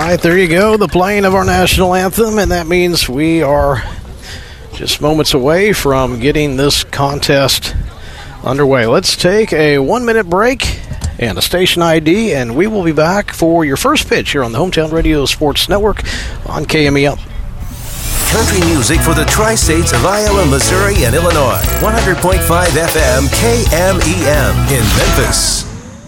right, there you go, the playing of our national anthem, and that means we are just moments away from getting this contest underway. Let's take a 1-minute break and a station ID, and we will be back for your first pitch here on the Hometown Radio Sports Network on KMEL. Country music for the tri-states of Iowa, Missouri, and Illinois. 100.5 FM KMEM in Memphis.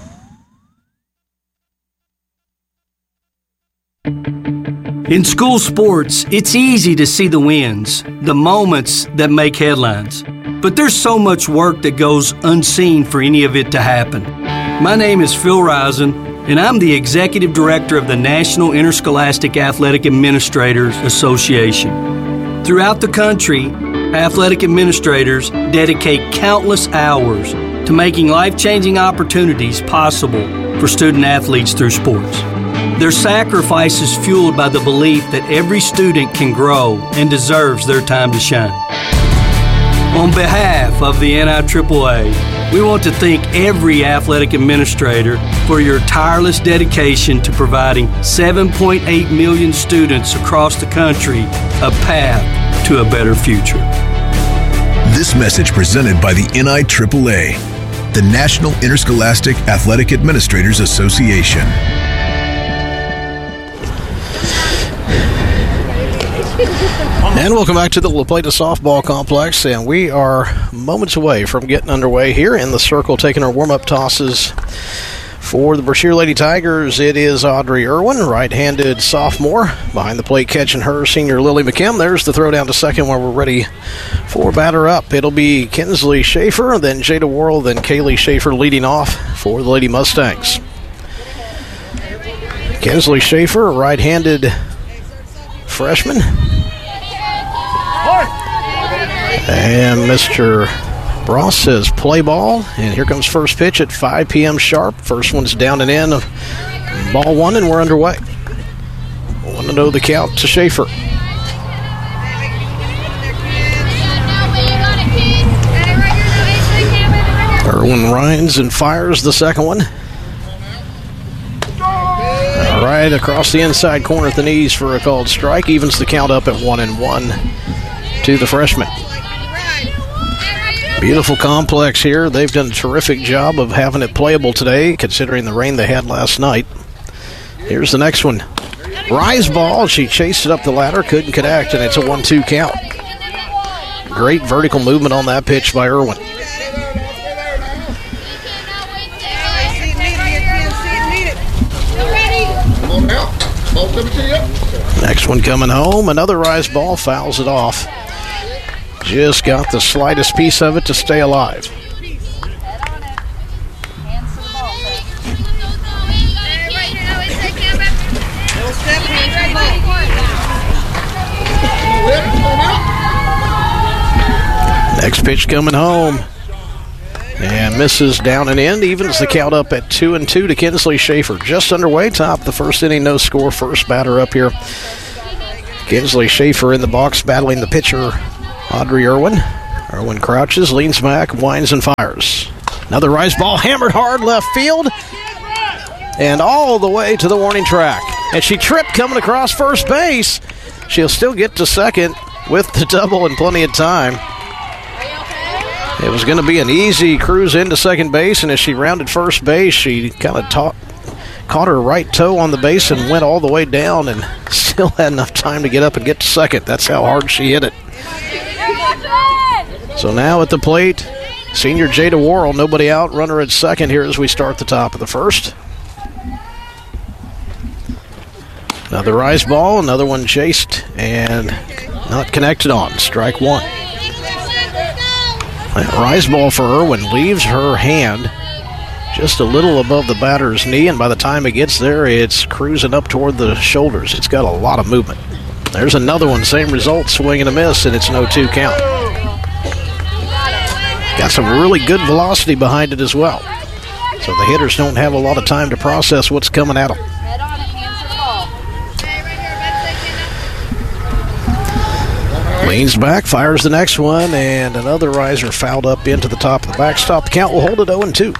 In school sports, it's easy to see the wins, the moments that make headlines. But there's so much work that goes unseen for any of it to happen. My name is Phil Risen, and I'm the Executive Director of the National Interscholastic Athletic Administrators Association. Throughout the country, athletic administrators dedicate countless hours to making life-changing opportunities possible for student athletes through sports. Their sacrifice is fueled by the belief that every student can grow and deserves their time to shine. On behalf of the NIAAA, we want to thank every athletic administrator for your tireless dedication to providing 7.8 million students across the country a path to a better future. This message presented by the NIAAA, the National Interscholastic Athletic Administrators Association. And welcome back to the La Plata Softball Complex, and we are moments away from getting underway here in the circle, taking our warm-up tosses for the Brashear Lady Tigers. It is Audrey Irwin, right-handed sophomore, behind the plate catching her senior Lily McKim. There's the throw down to second where we're ready for batter up. It'll be Kinsley Schaefer, then Jada Worrell, then Kaylee Schaefer leading off for the Lady Mustangs. Kinsley Schaefer, right-handed freshman. And Mr. Ross says play ball, and here comes first pitch at 5 p.m. sharp. First one's down and in, ball one, and we're underway. 1-0 the count to Schaefer. Irwin Rines and fires the second one. All right, across the inside corner at the knees for a called strike. Evens the count up at 1-1 to the freshman. Beautiful complex here. They've done a terrific job of having it playable today, considering the rain they had last night. Here's the next one. Rise ball. She chased it up the ladder, couldn't connect, and it's a 1-2 count. Great vertical movement on that pitch by Irwin. Next one coming home. Another rise ball, fouls it off. Just got the slightest piece of it to stay alive. Next pitch coming home. And misses down and in. Evens the count up at 2-2 to Kinsley Schaefer. Just underway, top of the first inning, no score. First batter up here. Kinsley Schaefer in the box battling the pitcher, Audrey Irwin. Irwin crouches, leans back, winds and fires. Another rise ball, hammered hard left field. And all the way to the warning track. And she tripped coming across first base. She'll still get to second with the double and plenty of time. It was going to be an easy cruise into second base, and as she rounded first base, she kind of caught her right toe on the base and went all the way down and still had enough time to get up and get to second. That's how hard she hit it. So now at the plate, senior Jada Worrell, nobody out, runner at second here as we start the top of the first. Another rise ball, another one chased and not connected on. Strike one. That rise ball for Irwin leaves her hand just a little above the batter's knee, and by the time it gets there, it's cruising up toward the shoulders. It's got a lot of movement. There's another one, same result, swing and a miss, and it's an 0-2 count. Got some really good velocity behind it as well. So the hitters don't have a lot of time to process what's coming at them. Leans back, fires the next one, and another riser fouled up into the top of the backstop. The count will hold it 0-2.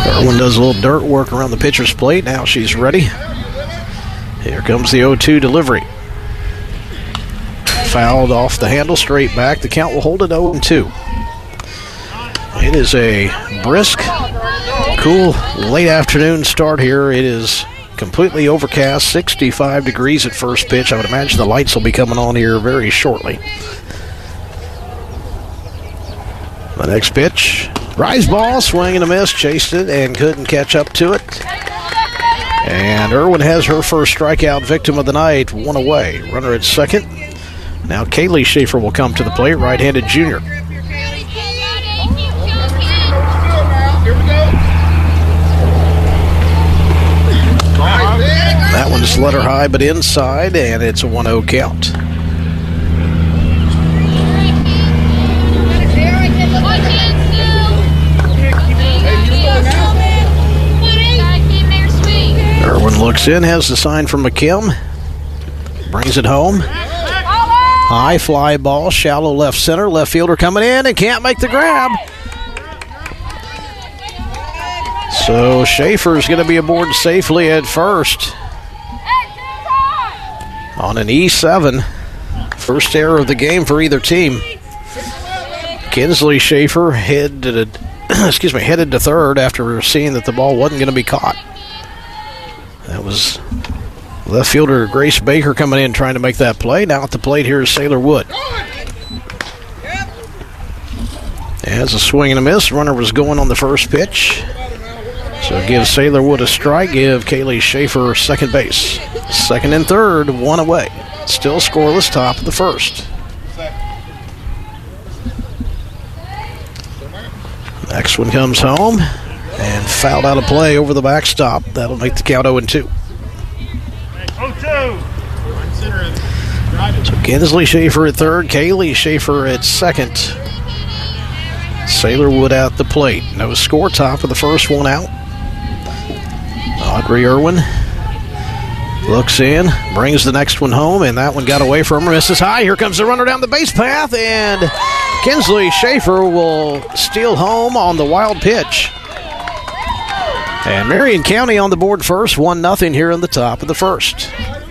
Irwin does a little dirt work around the pitcher's plate. Now she's ready. Here comes the 0-2 delivery. Fouled off the handle, straight back. The count will hold it 0-2. It is a brisk, cool, late afternoon start here. It is completely overcast, 65 degrees at first pitch. I would imagine the lights will be coming on here very shortly. The next pitch, rise ball, swing and a miss, chased it and couldn't catch up to it. And Irwin has her first strikeout, victim of the night, one away. Runner at second. Now Kaylee Schaefer will come to the plate, right-handed junior. That one slid her high but inside, and it's a 1-0 count. Irwin looks in, has the sign from McKim. Brings it home. High fly ball, shallow left center. Left fielder coming in and can't make the grab. So Schaefer's going to be aboard safely at first on an E7. First error of the game for either team. Kinsley Schaefer headed to third after seeing that the ball wasn't going to be caught. That was left fielder Grace Baker coming in trying to make that play. Now at the plate here is Sailor Wood. As a swing and a miss, runner was going on the first pitch. So give Sailor Wood a strike, give Kaylee Schaefer second base. Second and third, one away. Still scoreless, top of the first. Next one comes home and fouled out of play over the backstop. That'll make the count 0-2. So Kinsley Schaefer at third, Kaylee Schaefer at second. Sailor Wood at the plate. No score, top of the first, one out. Audrey Irwin looks in, brings the next one home, and that one got away from her. Misses high. Here comes the runner down the base path, and Kinsley Schaefer will steal home on the wild pitch. And Marion County on the board first, 1-0 here in the top of the first.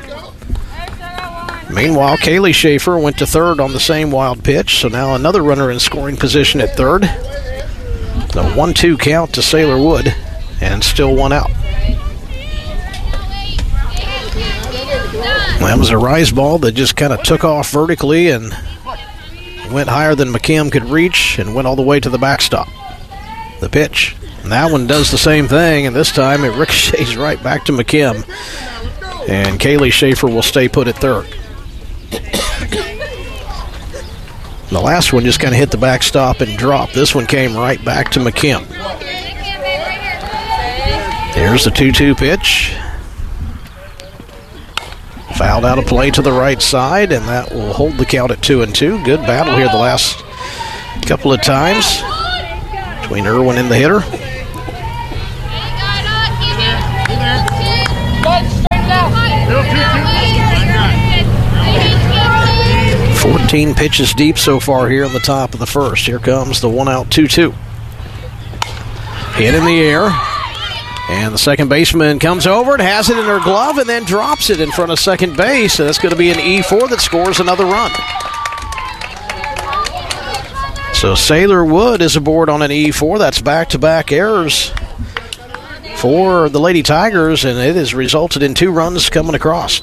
Meanwhile, Kaylee Schaefer went to third on the same wild pitch, so now another runner in scoring position at third. The 1-2 count to Sailor Wood, and still one out. That was a rise ball that just kind of took off vertically and went higher than McKim could reach and went all the way to the backstop. The pitch. And that one does the same thing, and this time it ricochets right back to McKim. And Kaylee Schaefer will stay put at third. The last one just kind of hit the backstop and dropped. This one came right back to McKim. Here's the 2-2 pitch. Fouled out of play to the right side, and that will hold the count at 2-2. Good battle here the last couple of times between Irwin and the hitter. Four 14 pitches deep so far here in the top of the first. Here comes the 1-out 2-2. Hit in the air. And the second baseman comes over and has it in her glove and then drops it in front of second base. So that's going to be an E4 that scores another run. So Sailor Wood is aboard on an E4. That's back-to-back errors for the Lady Tigers, and it has resulted in 2 runs coming across.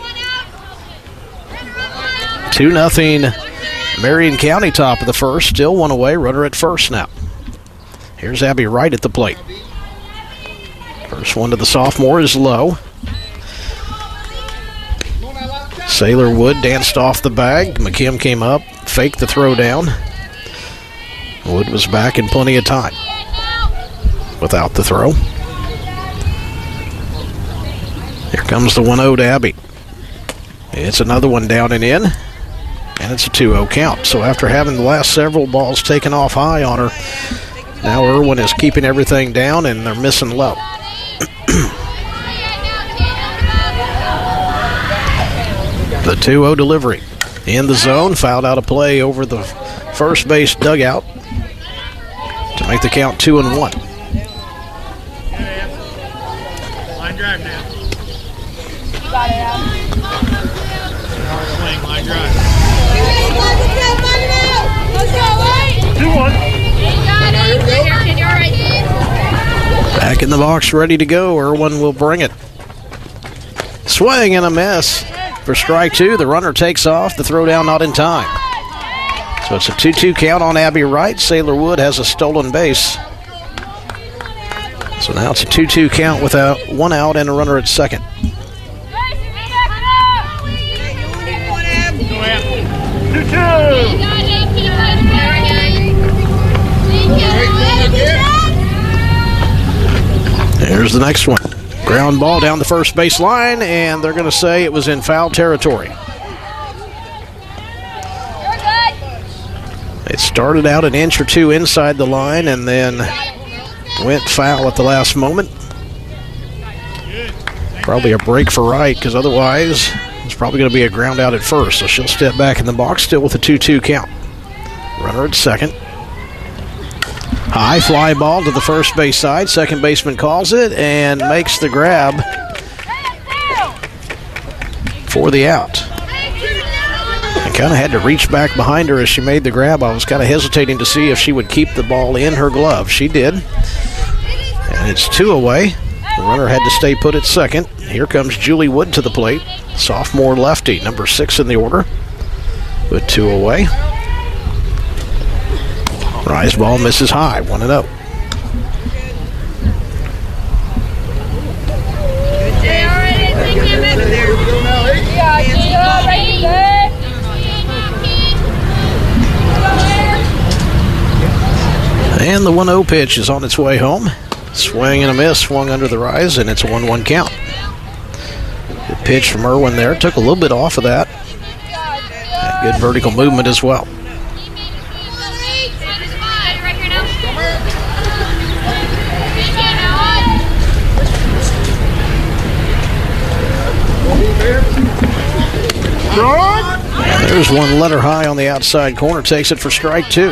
2-0 Marion County, top of the first. Still one away. Runner at first now. Here's Abby Wright at the plate. First one to the sophomore is low. Sailor Wood danced off the bag. McKim came up, faked the throw down. Wood was back in plenty of time without the throw. Here comes the 1-0 to Abby. It's another one down and in, and it's a 2-0 count. So after having the last several balls taken off high on her, now Irwin is keeping everything down, and they're missing low. The 2-0 delivery in the zone, fouled out of play over the first base dugout to make the count 2-1. Back in the box, ready to go. Irwin will bring it. Swing and a miss for strike two. The runner takes off. The throw down not in time. So it's a 2-2 count on Abby Wright. Sailor Wood has a stolen base. So now it's a 2-2 count without one out and a runner at second. There's the next one. Ground ball down the first base line, and they're going to say it was in foul territory. It started out an inch or two inside the line and then went foul at the last moment. Probably a break for Wright, because otherwise it's probably going to be a ground out at first. So she'll step back in the box, still with a 2-2 count. Runner at second. High fly ball to the first base side. Second baseman calls it and makes the grab for the out. I kind of had to reach back behind her as she made the grab. I was kind of hesitating to see if she would keep the ball in her glove. She did. And it's 2 away. The runner had to stay put at second. Here comes Julie Wood to the plate. Sophomore lefty, number 6 in the order. With 2 away. Rise ball misses high, 1-0. And the 1-0 pitch is on its way home. Swing and a miss, swung under the rise, and it's a 1-1 count. Good pitch from Irwin there. Took a little bit off of that. And good vertical movement as well. And there's one letter high on the outside corner. Takes it for strike 2.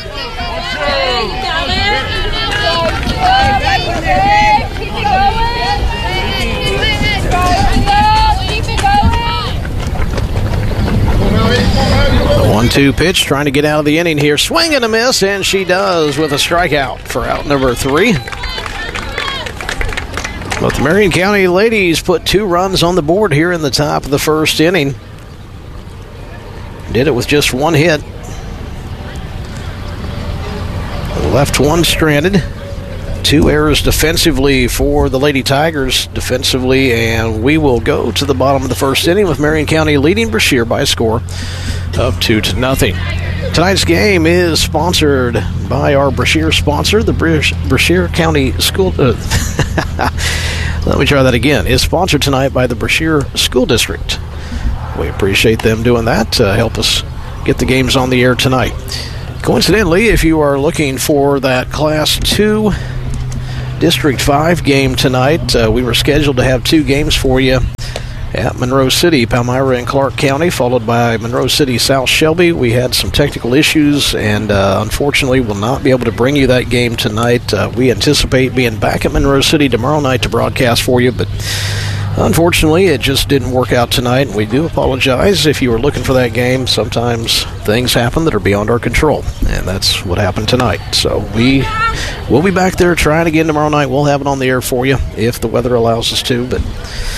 The 1-2 pitch, trying to get out of the inning here. Swing and a miss, and she does with a strikeout for out number 3. But the Marion County ladies put 2 runs on the board here in the top of the first inning. Did it with just 1 hit. Left one stranded. 2 errors defensively for the Lady Tigers defensively, and we will go to the bottom of the first inning with Marion County leading Brashear by a score of 2-0. Tonight's game is sponsored by our Brashear sponsor, the Brashear County School. Let me try that again. Is sponsored tonight by the Brashear School District. We appreciate them doing that to help us get the games on the air tonight. Coincidentally, if you are looking for that Class 2 District 5 game tonight, we were scheduled to have 2 games for you at Monroe City, Palmyra and Clark County, followed by Monroe City, South Shelby. We had some technical issues and unfortunately will not be able to bring you that game tonight. We anticipate being back at Monroe City tomorrow night to broadcast for you, but unfortunately it just didn't work out tonight. We do apologize if you were looking for that game. Sometimes things happen that are beyond our control, and that's what happened tonight. So we will be back there trying again tomorrow night. We'll have it on the air for you if the weather allows us to, but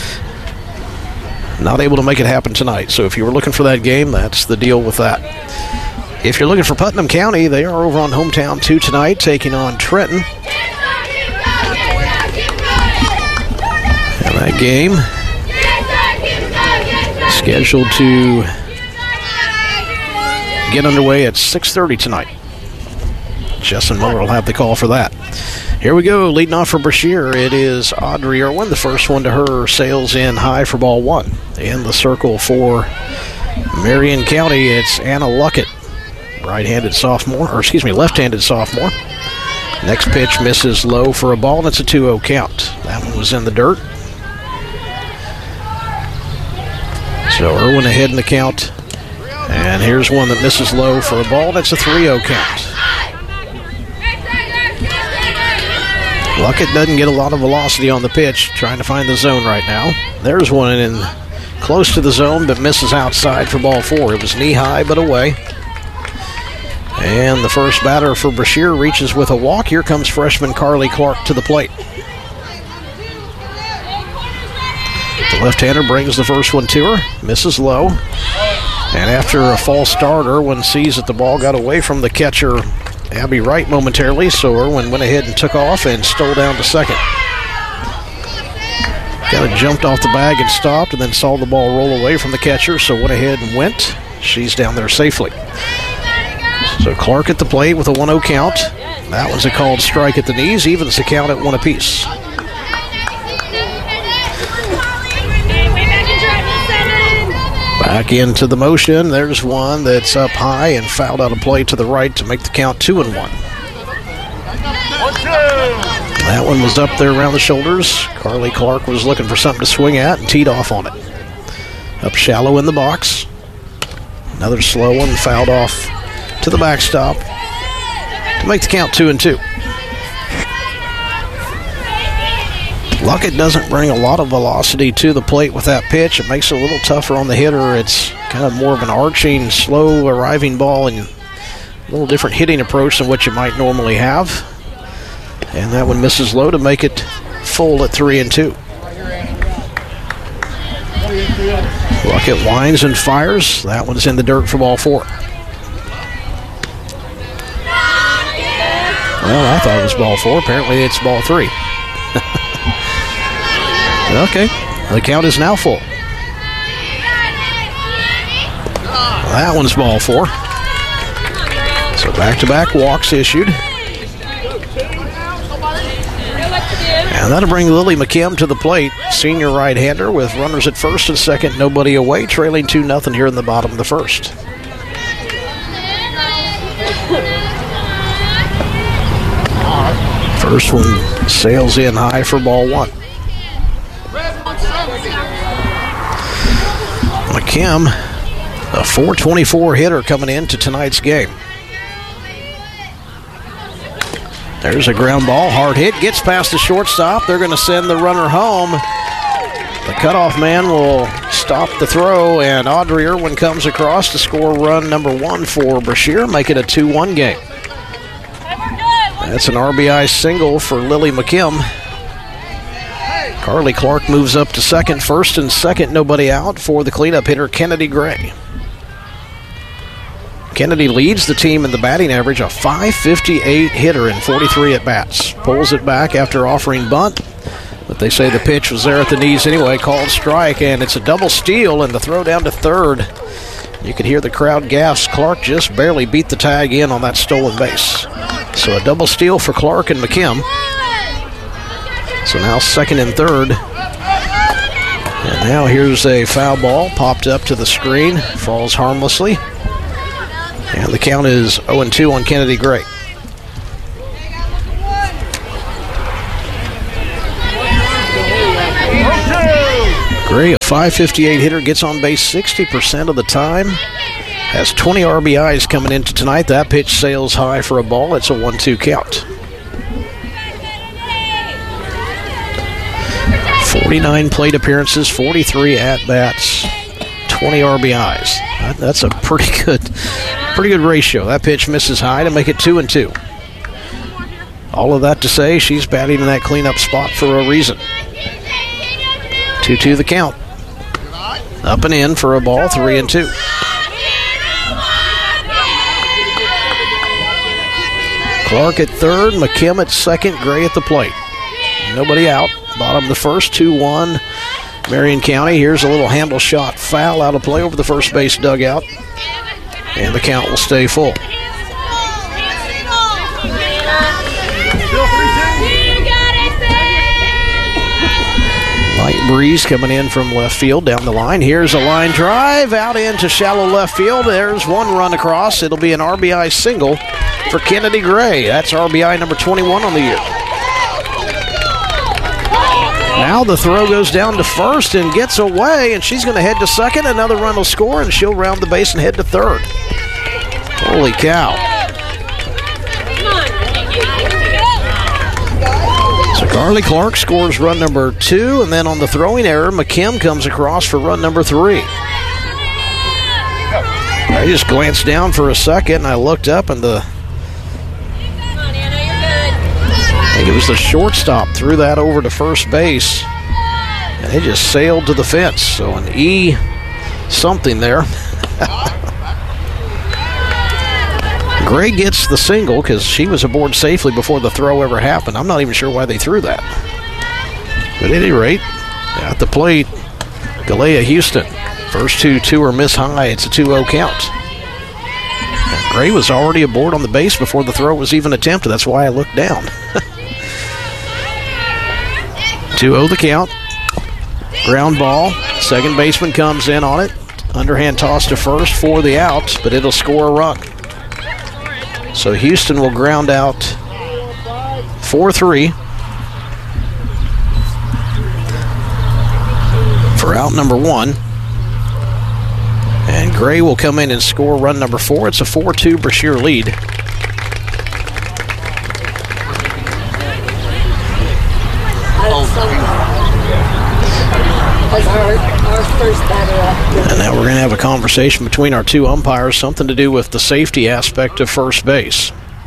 not able to make it happen tonight. So if you were looking for that game, that's the deal with that. If you're looking for Putnam County, they are over on Hometown 2 tonight, taking on Trenton. And that game scheduled to get underway at 6:30 tonight. Justin Miller will have the call for that. Here we go, leading off for Brashear. It is Audrey Irwin. The first one to her sails in high for ball 1. In the circle for Marion County, it's Anna Luckett, left-handed sophomore. Next pitch misses low for a ball, and it's a 2-0 count. That one was in the dirt. So Irwin ahead in the count. And here's one that misses low for a ball. That's a 3-0 count. Luckett doesn't get a lot of velocity on the pitch, trying to find the zone right now. There's one in close to the zone, but misses outside for ball 4. It was knee-high, but away. And the first batter for Brashear reaches with a walk. Here comes freshman Carly Clark to the plate. Left-hander brings the first one to her, misses low. And after a false start, Irwin sees that the ball got away from the catcher, Abby Wright, momentarily, so Irwin went ahead and took off and stole down to second. Kind of jumped off the bag and stopped, and then saw the ball roll away from the catcher, so went ahead and went. She's down there safely. So Clark at the plate with a 1-0 count. That was a called strike at the knees, evens the count at 1 apiece. Back into the motion. There's one that's up high and fouled out of play to the right to make the count 2-1. That one was up there around the shoulders. Carly Clark was looking for something to swing at and teed off on it. Up shallow in the box. Another slow one, fouled off to the backstop to make the count 2-2. Luckett doesn't bring a lot of velocity to the plate with that pitch. It makes it a little tougher on the hitter. It's kind of more of an arching, slow arriving ball and a little different hitting approach than what you might normally have. And that one misses low to make it full at 3-2. Luckett winds and fires. That one's in the dirt for ball 4. Well, I thought it was ball 4. Apparently it's ball 3. Okay, the count is now full. That one's ball 4. So back-to-back walks issued. And that'll bring Lily McKim to the plate, senior right-hander, with runners at first and second, nobody away, trailing 2-0 here in the bottom of the first. First one sails in high for ball 1. McKim, a .424 hitter coming into tonight's game. There's a ground ball, hard hit, gets past the shortstop. They're going to send the runner home. The cutoff man will stop the throw, and Audrey Irwin comes across to score run number 1 for Brashear, make it a 2-1 game. That's an RBI single for Lily McKim. Carly Clark moves up to second. First and second, nobody out for the cleanup hitter, Kennedy Gray. Kennedy leads the team in the batting average, a .558 hitter in 43 at-bats. Pulls it back after offering bunt, but they say the pitch was there at the knees anyway, called strike, and it's a double steal and the throw down to third. You can hear the crowd gasp. Clark just barely beat the tag in on that stolen base. So a double steal for Clark and McKim. So now second and third. And now here's a foul ball popped up to the screen. Falls harmlessly. And the count is 0-2 on Kennedy Gray. Gray, a .558 hitter, gets on base 60% of the time. Has 20 RBIs coming into tonight. That pitch sails high for a ball. It's a 1-2 count. 49 plate appearances, 43 at-bats, 20 RBIs. That's a pretty good ratio. That pitch misses high to make it 2-2. All of that to say, she's batting in that cleanup spot for a reason. 2-2 the count. Up and in for a ball, 3-2. Clark at third, McKim at second, Gray at the plate. Nobody out. Bottom of the first, 2-1. Marion County. Here's a little handle shot foul out of play over the first base dugout. And the count will stay full. Light breeze coming in from left field down the line. Here's a line drive out into shallow left field. There's one run across. It'll be an RBI single for Kennedy Gray. That's RBI number 21 on the year. Now the throw goes down to first and gets away, and she's going to head to second. Another run will score, and she'll round the base and head to third. Holy cow. So Carly Clark scores run number 2, and then on the throwing error, McKim comes across for run number 3. I just glanced down for a second, and I looked up, and I think it was the shortstop threw that over to first base. And they just sailed to the fence. So an E something there. Gray gets the single because she was aboard safely before the throw ever happened. I'm not even sure why they threw that. But at any rate, at the plate, Galea Houston. First two are miss high. It's a 2-0 count. And Gray was already aboard on the base before the throw was even attempted. That's why I looked down. 2-0 the count. Ground ball. Second baseman comes in on it. Underhand toss to first for the out, but it'll score a run. So Houston will ground out 4-3 for out number 1. And Gray will come in and score run number 4. It's a 4-2 Brashear lead. And now we're going to have a conversation between our two umpires, something to do with the safety aspect of first base.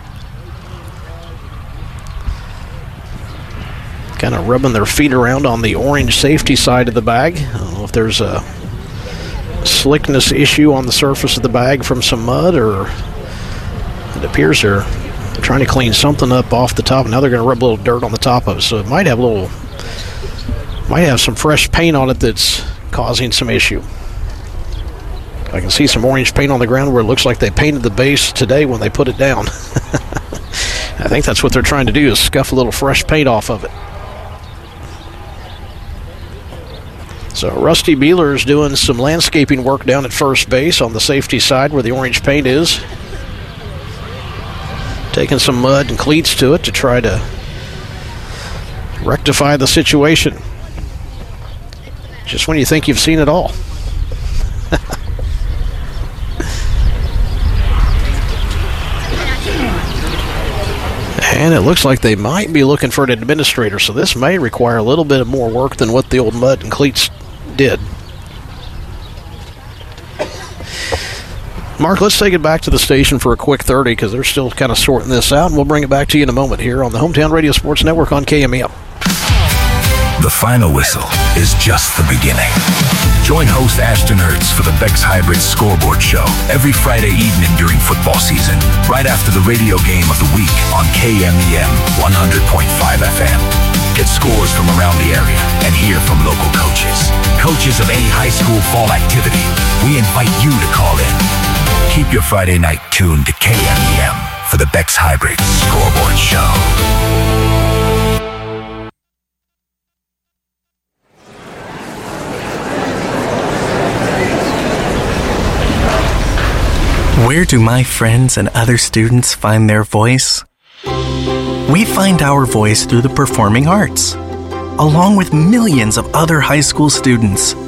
Kind of rubbing their feet around on the orange safety side of the bag. I don't know if there's a slickness issue on the surface of the bag from some mud, or it appears they're trying to clean something up off the top. Now they're going to rub a little dirt on the top of it, so it might have some fresh paint on it that's causing some issue. I can see some orange paint on the ground where it looks like they painted the base today when they put it down. I think that's what they're trying to do, is scuff a little fresh paint off of it. So Rusty Beeler is doing some landscaping work down at first base on the safety side where the orange paint is. Taking some mud and cleats to it to try to rectify the situation. Just when you think you've seen it all. And it looks like they might be looking for an administrator, so this may require a little bit of more work than what the old mud and cleats did. Mark, let's take it back to the station for a quick 30 because they're still kind of sorting this out, and we'll bring it back to you in a moment here on the Hometown Radio Sports Network on KMEM. The final whistle is just the beginning. Join host Ashton Ertz for the Bex Hybrid Scoreboard Show every Friday evening during football season, right after the radio game of the week on KMEM 100.5 FM. Get scores from around the area and hear from local coaches. Coaches of any high school fall activity, we invite you to call in. Keep your Friday night tuned to KMEM for the Bex Hybrid Scoreboard Show. Where do my friends and other students find their voice? We find our voice through the performing arts. Along with millions of other high school students,